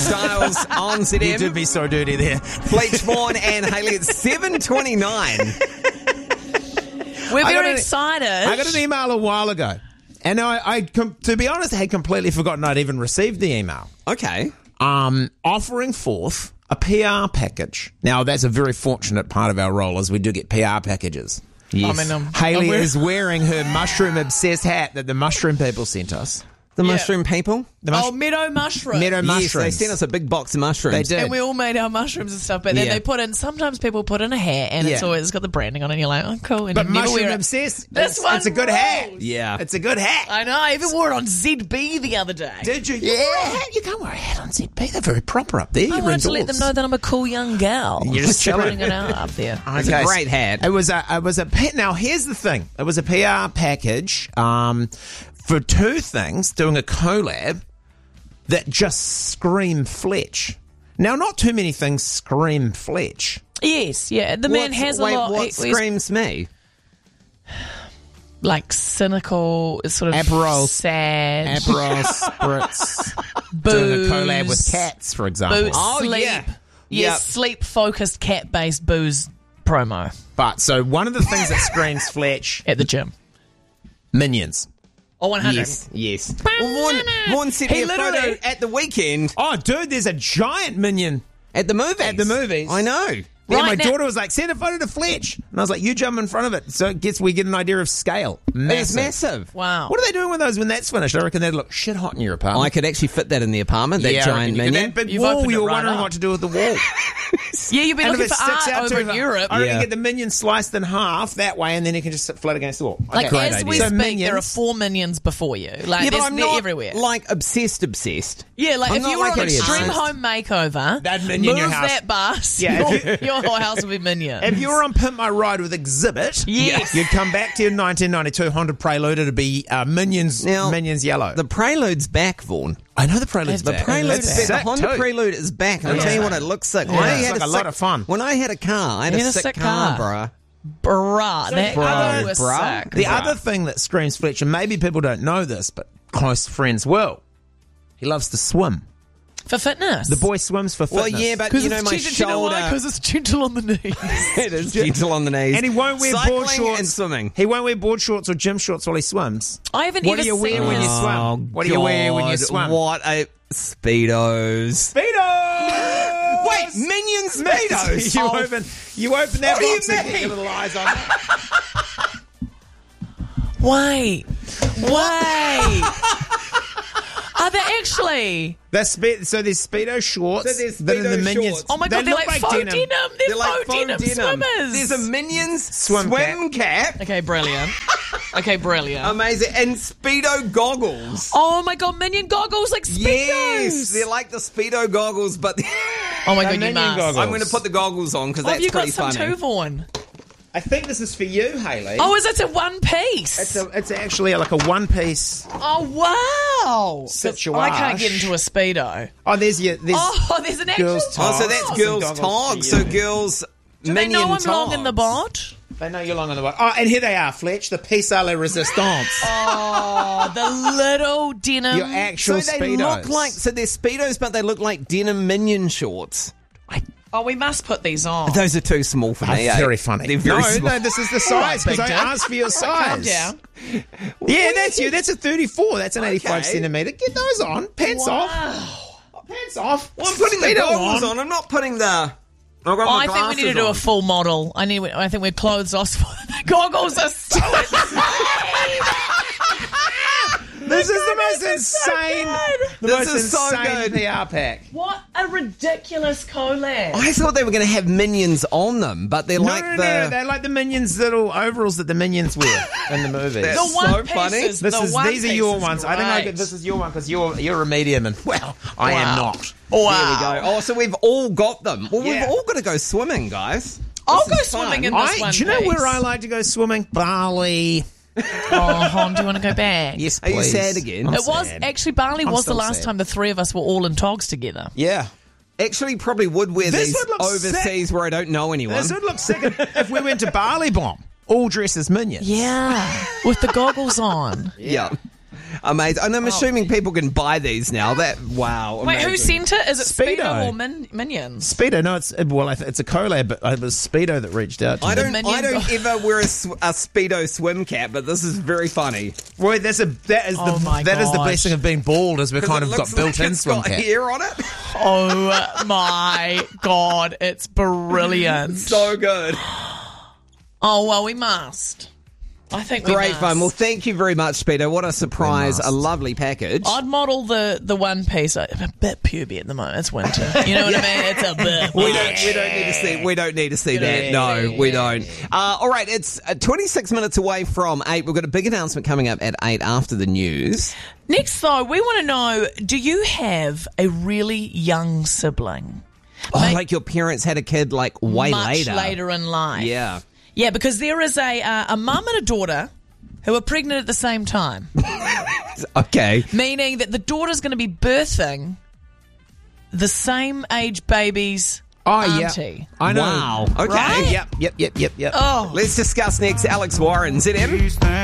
Styles on ZM. You did me so dirty there. Fleetchborn and Hayley at 7:29. We're I got very an- excited. I got an email a while ago. And to be honest, I had completely forgotten I'd even received the email. Okay. Offering forth a PR package. Now, that's a very fortunate part of our role, as we do get PR packages. Yes. Hayley is wearing her mushroom obsessed hat that the mushroom people sent us. The mushroom people? meadow mushroom. Meadow Yes, mushrooms. they sent us a big box of mushrooms. They did. And we all made our mushrooms and stuff, but then Yeah. they put in, sometimes people put in a hat and it's Yeah. always got the branding on it and you're like, oh, cool. And But you never mushroom wear it. obsessed. This one it's a good hat. rolls. Yeah. It's a good hat. I know, I even wore it on ZB the other day. Did you? Yeah. You can't wear a hat on ZB. They're very proper up there. I wanted to let them know that I'm a cool young gal. You're just putting it out up there. It's a great hat. It was a now here's the thing. It was a PR package for two things, doing a collab that just scream Fletch. Now, not too many things scream Fletch. Yes, yeah. The man has a lot. What he's screams me? like cynical, sort of Aperol. sad. Aperol Spritz. Booze. Doing a collab with cats, for example. Booze. Oh, Sleep. yeah. Yes, Yep. sleep-focused cat-based booze promo But so one of the things that screams Fletch, at the gym. Minions. Oh, 100. Yes. Well, Vaughan sent me He a photo literally- at the weekend Oh, dude, there's a giant minion. at the movies. At the movies. I know. Yeah, Right my now- daughter was like, send a photo to Fletch. And I was like, you jump in front of it. So we get an idea of scale. It's massive. Wow. What are they doing with those when that's finished? I reckon they'd look shit hot in your apartment. I could actually fit that in the apartment, that I giant reckon you could. minion. That big You've wall, opened you it were right wondering up. what to do with the wall. Yeah, you've been And if looking it for sticks art out over too in Europe. I reckon Yeah. get the minion sliced in half that way, and then you can just sit flat against the wall. Like, Okay. as we So speak, minions, there are 4 minions before you. Like, Yeah, but I'm they're not everywhere. like obsessed. Yeah, like I'm if not you were like on pretty Extreme obsessed. Home Makeover, That minion in move your house. that bus, Yeah, if your whole house will be minions. If you were on Pimp My Ride with Exhibit, Yes. you'd come back to your 1992 Honda Prelude. It'd be Minions Yellow. The Prelude's back, Vaughan. I know the Prelude's The back. Prelude It's is back. The sick Honda too. Prelude is back. And I'll tell you what, it looks sick. Yeah, it's like a lot of fun. When I had a car, I had a sick car, bruh. Bruh, that other- was bruh. sick. The other thing that screams Fletch, and maybe people don't know this, but close friends will, he loves to swim. For fitness. The boy swims for Well, fitness. yeah, but you know, my shoulder. Because it's gentle on the knees. It is gentle on the knees. And he won't wear Cycling board shorts. and swimming. He won't wear board shorts or gym shorts while he swims. I haven't What ever do you wear seen when you his- swim? What do you wear when you God, swim? What a Speedos. Speedos! Wait, Minion Speedos. you open that What do you box and get mean? your little eyes on it. Wait. Are they actually? So there's Speedo shorts. So there's that are the Speedo Minions. shorts. Oh my God, They they're look like faux denim. They're like faux denim swimmers. There's a Minions Swim swim cap. Okay, brilliant. Amazing. And Speedo goggles. Oh my God, minion goggles like Speedos. Yes, they're like the Speedo goggles, but Oh my God, They're you minion must. goggles. I'm going to put the goggles on because Oh, have that's you got pretty some funny. too, Vaughan? I think this is for you, Hayley. Oh, is it a one piece? It's actually like a one-piece. Oh, wow. Situation. I can't get into a Speedo. Oh, there's Oh, there's an actual girls' top. Oh, so that's Togs girls' and goggles togs. for So you. girls' Do they Minion know I'm togs. long in the bod? They know you're long on the way. Oh, and here they are, Fletch, the piece à la resistance. Oh, the little denim. Your actual So they Speedos. look like, so they're Speedos, but they look like denim Minion shorts. Oh, we must put these on. Those are too small for me. eh? Very funny. They're very no, small. no, this is the size because I big dick. asked for your size. Calm down. Yeah, that's you. That's a 34. That's an 85 Okay. centimetre. Get those on. Pants off. Pants off. Well, I'm putting the Speedo goggles on. I'm not putting the. I've got Oh, my I think we need to do glasses a full model. I think we're clothes off. The goggles are so This is the most insane. The This most is so insane good. PR pack. What a ridiculous collab. I thought they were going to have Minions on them, but they're like no, the. they're like the Minions little overalls that the Minions wear in the movies. That's The one so piece funny. is- These are your ones. I think I great. get, this is your one because you're a medium and well, I am Wow. not. There we go. Oh, so we've all got them. Well, Yeah. we've all got to go swimming, guys. I'll This go is fun. swimming in this one Do you know piece. where I like to go swimming? Bali. Oh, Hon, do you want to go back? Yes, Are you please. sad again? I'm It was sad. actually Bali I'm was the still last sad. time the three of us were all in togs together. Yeah. Actually, probably would wear This these would look overseas where I don't know anyone. This would look sick if we went to Bali Bomb, all dressed as Minions. Yeah, with the goggles on. Yeah. Amazing. And I'm assuming people can buy these now. Wow. Wait, who amazing. sent it? Is it Speedo, Speedo. or Minions? Speedo, no, it's a collab, but it was Speedo that reached out to I me. don't ever wear a Speedo swim cap, but this is very funny. Well, that is the blessing of being bald, as we've kind of got built-in it's swim got cap. hair on it. Oh my God, it's brilliant. So good. Oh, well, we must. I think we Great must. fun. Well, thank you very much, Speedo. What a surprise. A lovely package. I'd model the one piece. I'm a bit puby at the moment. It's winter. You know what I mean? It's a bit. We don't need to see that. No, we don't. All right, it's 26 minutes away from 8. We've got a big announcement coming up at 8 after the news. Next, though, we want to know, do you have a really young sibling? Oh, like your parents had a kid like way Much later in life. Yeah. Yeah, because there is a mum and a daughter who are pregnant at the same time. Okay. Meaning that the daughter's going to be birthing the same age baby's auntie. I know. Wow. Okay. Right? Yep. Oh. Let's discuss next. Alex Warren, ZM.